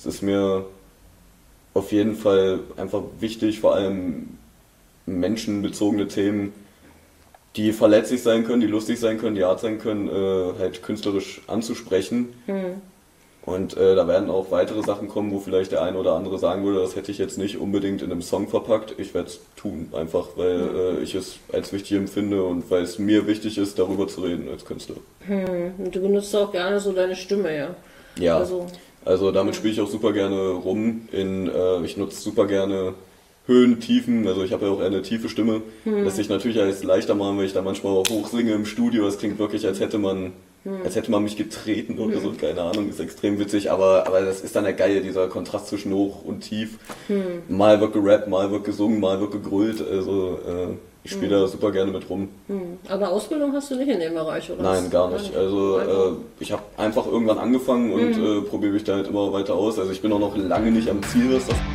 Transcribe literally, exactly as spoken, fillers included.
Es ist mir auf jeden Fall einfach wichtig, vor allem menschenbezogene Themen, die verletzlich sein können, die lustig sein können, die hart sein können, äh, halt künstlerisch anzusprechen. Hm. Und äh, da werden auch weitere Sachen kommen, wo vielleicht der eine oder andere sagen würde, das hätte ich jetzt nicht unbedingt in einem Song verpackt. Ich werde es tun, einfach weil äh, ich es als wichtig empfinde und weil es mir wichtig ist, darüber zu reden als Künstler. Hm. Und du benutzt auch gerne so deine Stimme, ja? Ja, Also, also damit spiele ich auch super gerne rum. In, äh, ich nutze super gerne Höhen, Tiefen, also ich habe ja auch eher eine tiefe Stimme. Hm. Lässt sich natürlich alles leichter machen, weil ich da manchmal auch hochsinge im Studio. Das klingt wirklich, als hätte man hm. als hätte man mich getreten oder so, keine Ahnung, ist extrem witzig, aber, aber das ist dann der Geil, dieser Kontrast zwischen hoch und tief. Hm. Mal wird gerappt, mal wird gesungen, mal wird gegrölt, also äh, ich spiele Hm. da super gerne mit rum. Hm. Aber Ausbildung hast du nicht in dem Bereich, oder? Nein, gar nicht. Also äh, ich habe einfach irgendwann angefangen und hm. äh, probiere mich da halt immer weiter aus. Also ich bin auch noch lange nicht am Ziel, was das